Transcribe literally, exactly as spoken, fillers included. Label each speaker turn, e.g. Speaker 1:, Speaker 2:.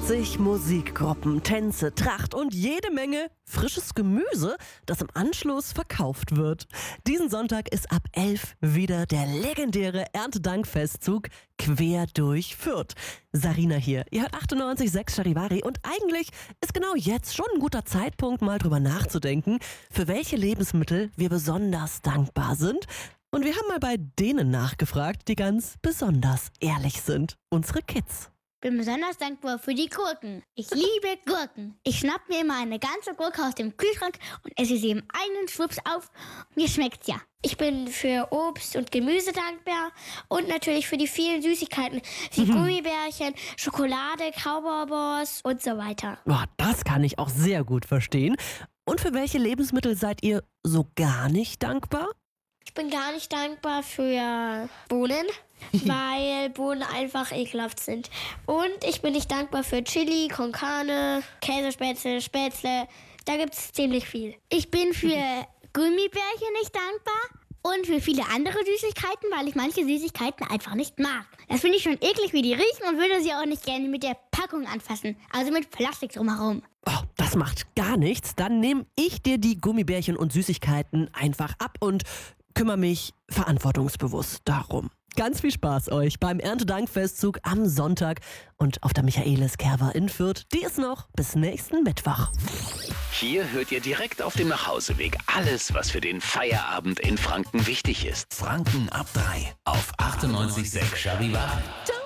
Speaker 1: fünfzig Musikgruppen, Tänze, Tracht und jede Menge frisches Gemüse, das im Anschluss verkauft wird. Diesen Sonntag ist ab elf wieder der legendäre Erntedankfestzug quer durch Fürth. Sarina hier, ihr hört achtundneunzig Komma sechs Charivari und eigentlich ist genau jetzt schon ein guter Zeitpunkt, mal drüber nachzudenken, für welche Lebensmittel wir besonders dankbar sind. Und wir haben mal bei denen nachgefragt, die ganz besonders ehrlich sind. Unsere Kids.
Speaker 2: Ich bin besonders dankbar für die Gurken. Ich liebe Gurken. Ich schnapp mir immer eine ganze Gurke aus dem Kühlschrank und esse sie im einen Schwupps auf. Mir schmeckt's ja. Ich bin für Obst und Gemüse dankbar und natürlich für die vielen Süßigkeiten wie Gummibärchen, Schokolade, Kaubonbons und so weiter.
Speaker 1: Boah, das kann ich auch sehr gut verstehen. Und für welche Lebensmittel seid ihr so gar nicht dankbar?
Speaker 2: Ich bin gar nicht dankbar für Bohnen, weil Bohnen einfach ekelhaft sind. Und ich bin nicht dankbar für Chili, con Carne, Käsespätzle, Spätzle. Da gibt es ziemlich viel. Ich bin für Gummibärchen nicht dankbar und für viele andere Süßigkeiten, weil ich manche Süßigkeiten einfach nicht mag. Das finde ich schon eklig, wie die riechen und würde sie auch nicht gerne mit der Packung anfassen. Also mit Plastik drumherum.
Speaker 1: Oh, das macht gar nichts. Dann nehme ich dir die Gummibärchen und Süßigkeiten einfach ab und kümmere mich verantwortungsbewusst darum. Ganz viel Spaß euch beim Erntedankfestzug am Sonntag und auf der Michaelis-Kerwa in Fürth. Die ist noch bis nächsten Mittwoch.
Speaker 3: Hier hört ihr direkt auf dem Nachhauseweg alles, was für den Feierabend in Franken wichtig ist.
Speaker 4: Franken ab drei auf achtundneunzig Komma sechs Charivari.